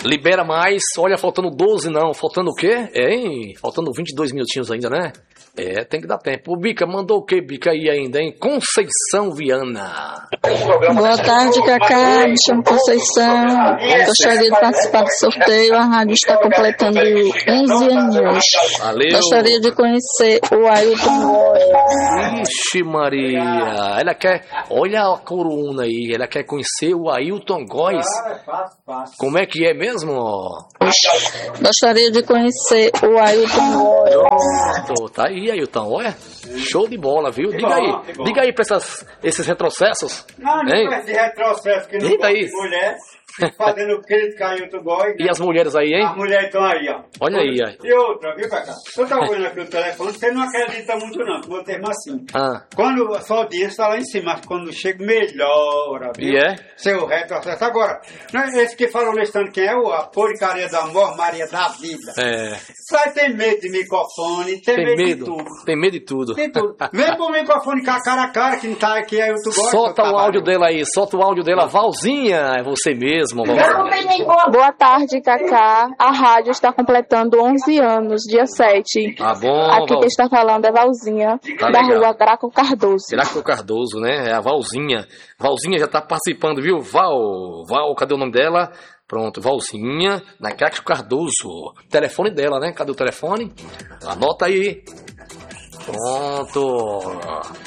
Libera mais. Olha, faltando 12 não. Faltando o quê? Hein? Faltando 22 minutinhos ainda, né? Tem que dar tempo. O Bica, mandou o que, Bica, aí ainda, hein? Conceição Viana. Boa tarde, Cacá. Me chamo Conceição. Gostaria de participar do sorteio. A rádio está completando 11 anos. Valeu. Gostaria de conhecer o Ailton Góes. Ixi, Maria. Ela quer... Olha a coruna aí. Ela quer conhecer o Ailton Góes. Como é que é mesmo? Gostaria de conhecer o Ailton Góes. Tá aí, Ailton. Olha, show de bola, viu? Diga aí pra esses retrocessos. Não vai ser retrocesso, que não Eita gosta aí. de mulher, fazendo crítica a Ailton Góes. E as mulheres aí, hein? As mulheres estão aí, ó. Olha aí, ó. E outra, viu, Cacá? Eu tava olhando aqui no telefone, você não acredita muito não, que vou ter assim. Quando só o dia está lá em cima, mas quando chega, melhora, viu? E é? Seu retrocesso. Agora, não é esse que falou listando quem é a porcaria da amor, Maria da vida. Vai ter medo de microfone, tem medo de tudo. Tem medo de tudo. Tem tudo. Vem pro microfone com a cara, que não tá aqui, aí tu gosta. Solta o áudio dela aí, solta o áudio dela. Valzinha, é você mesmo, Valzinha. Boa tarde, Cacá. A rádio está completando 11 anos, dia 7. Tá bom, Aqui quem está falando é Valzinha, Tá da legal. rua Graco Cardoso. Graco Cardoso, né? É a Valzinha. Valzinha já tá participando, viu? Val, cadê o nome dela? Pronto, Valzinha, na Graco Cardoso. Telefone dela, né? Cadê o telefone? Anota aí. Pronto.